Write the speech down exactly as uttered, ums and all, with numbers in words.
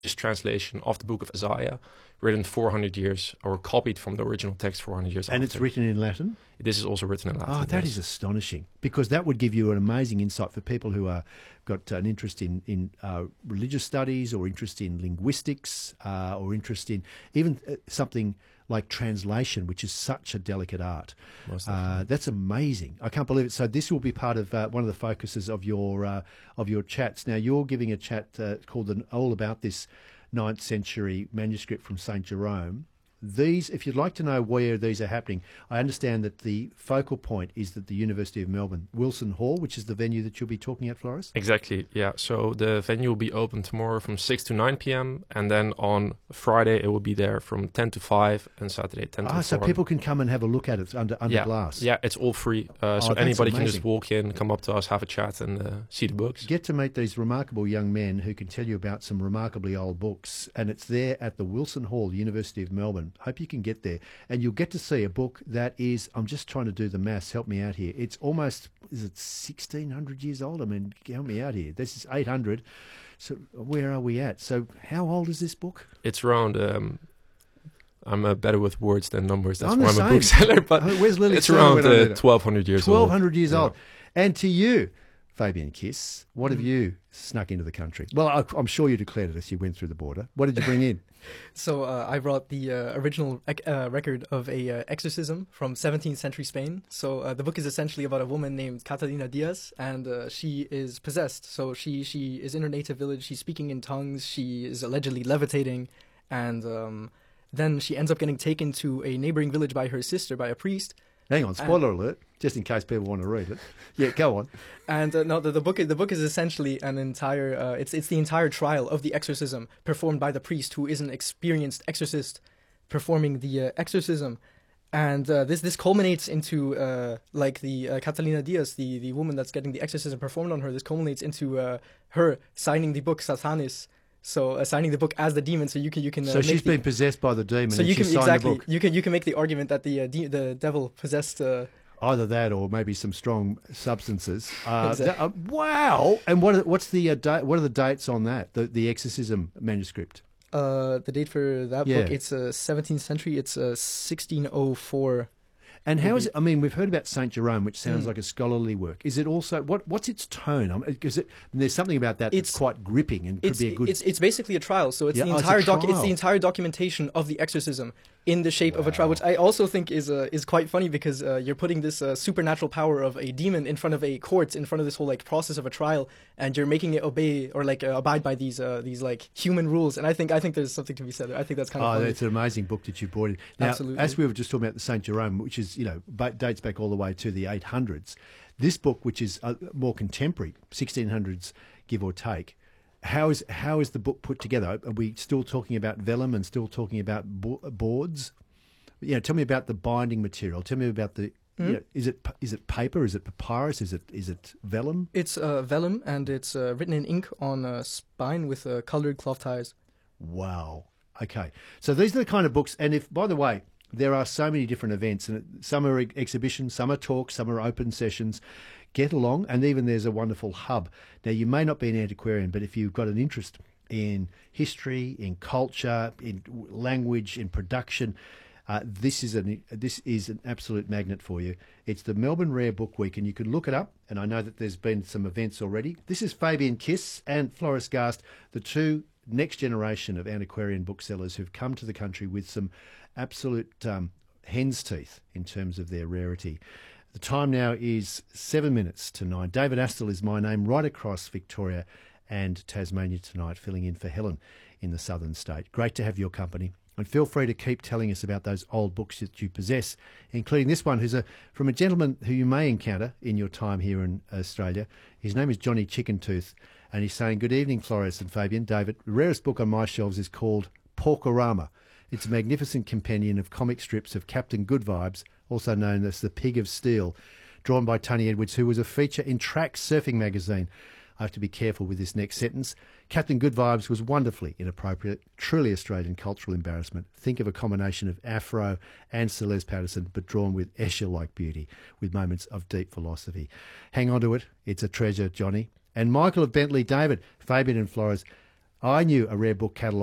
this translation of the book of Isaiah, written four hundred years, or copied from the original text four hundred years And after. it's written in Latin? This is also written in Latin. Oh, that yes. is astonishing, because that would give you an amazing insight for people who are got an interest in, in uh, religious studies, or interest in linguistics, uh, or interest in even uh, something like translation, which is such a delicate art. Most Uh, definitely. that's amazing. I can't believe it. So this will be part of uh, one of the focuses of your uh, of your chats. Now, you're giving a chat uh, called an, all about this ninth century manuscript from Saint Jerome. These, if you'd like to know where these are happening, I understand that the focal point is at the University of Melbourne, Wilson Hall, which is the venue that you'll be talking at, Floris? Exactly, yeah. So the venue will be open tomorrow from six to nine p.m. and then on Friday it will be there from ten to five and Saturday ten to Ah, so four. people can come and have a look at it under under yeah. glass. Yeah, it's all free. Uh, so that's anybody can amazing. just walk in, come up to us, have a chat and uh, see the books. Get to meet these remarkable young men who can tell you about some remarkably old books, and it's there at the Wilson Hall, University of Melbourne. Hope you can get there, and you'll get to see a book that is, I'm just trying to do the maths, help me out here, it's almost, is it sixteen hundred years old? I mean, help me out here. This is eight hundred, so where are we at? So how old is this book? It's around, um, I'm uh, better with words than numbers, that's I'm why the I'm a same. bookseller, but Oh, where's Lily it's Sue around when I need uh, her? twelve hundred years old. twelve hundred years Yeah. old. And to you, Fabian Kiss, what have you snuck into the country? Well, I, I'm sure you declared it as you went through the border. What did you bring in? So uh, I brought the uh, original ec- uh, record of a uh, exorcism from seventeenth century Spain. So uh, the book is essentially about a woman named Catalina Diaz, and uh, she is possessed. So she she is in her native village. She's speaking in tongues. She is allegedly levitating, and um, then she ends up getting taken to a neighboring village by her sister, by a priest. Hang on, spoiler alert, just in case people want to read it. Yeah, go on. And uh, no, the, the book the book is essentially an entire uh, it's it's the entire trial of the exorcism performed by the priest, who is an experienced exorcist performing the uh, exorcism, and uh, this this culminates into uh, like the uh, Catalina Diaz, the the woman that's getting the exorcism performed on her. This culminates into uh, her signing the book Satanis. So uh, signing the book as the demon, so you can you can. Uh, So make she's the, been possessed by the demon, So and you she can signed exactly the book. you can you can make the argument that the uh, de- the devil possessed. Uh, Either that, or maybe some strong substances. Uh, Exactly. that- uh, wow! And what are, what's the uh, da- what are the dates on that? The the exorcism manuscript. uh, the date for that Yeah. book, it's uh, seventeenth century. It's uh, sixteen oh four. And how Would is be- it? I mean, we've heard about Saint Jerome, which sounds Mm. like a scholarly work. Is it also what? What's its tone? Because it, there's something about that that's It's- quite gripping and could It's be a good. it's it's basically a trial. So it's Yeah, the oh, it's a entire doc. It's trial. the entire documentation of the exorcism in the shape of a trial, which I also think is uh, is quite funny, because uh, you're putting this uh, supernatural power of a demon in front of a court, in front of this whole like process of a trial, and you're making it obey or like uh, abide by these uh, these like human rules. And I think I think there's something to be said there. I think that's kind of Oh, funny. it's an amazing book that you brought in. Now, Absolutely. as we were just talking about the Saint Jerome, which is, you know, ba- dates back all the way to the eight hundreds. This book, which is uh, more contemporary, sixteen hundreds, give or take. How is how is the book put together? Are we still talking about vellum and still talking about bo- boards? You know, tell me about the binding material. Tell me about the. Hmm? You know, is it pa- is it paper? Is it papyrus? Is it is it vellum? It's uh, vellum, and it's uh, written in ink on a spine with uh, colored cloth ties. Wow. Okay. So these are the kind of books. And if, by the way, there are so many different events, and some are ex- exhibitions, some are talks, some are open sessions. Get along, and even there's a wonderful hub. Now, you may not be an antiquarian, but if you've got an interest in history, in culture, in language, in production, uh, this is an this is an absolute magnet for you. It's the Melbourne Rare Book Week, and you can look it up. And I know that there's been some events already. This is Fabian Kiss and Floris Gast, the two next generation of antiquarian booksellers who've come to the country with some absolute um, hen's teeth in terms of their rarity. The time now is seven minutes to nine. David Astle is my name, right across Victoria and Tasmania tonight, filling in for Helen in the southern state. Great to have your company. And feel free to keep telling us about those old books that you possess, including this one, who's a from a gentleman who you may encounter in your time here in Australia. His name is Johnny Chickentooth, and he's saying, "Good evening, Floris and Fabian. David, the rarest book on my shelves is called Porkorama. It's a magnificent companion of comic strips of Captain Good Vibes, also known as the Pig of Steel, drawn by Tony Edwards, who was a feature in Track Surfing magazine." I have to be careful with this next sentence. Captain Good Vibes was wonderfully inappropriate, truly Australian cultural embarrassment. Think of a combination of Afro and Celeste Patterson, but drawn with Escher-like beauty, with moments of deep philosophy. Hang on to it. It's a treasure, Johnny. And Michael of Bentley, David, Fabian and Flores, I knew a rare book catalogue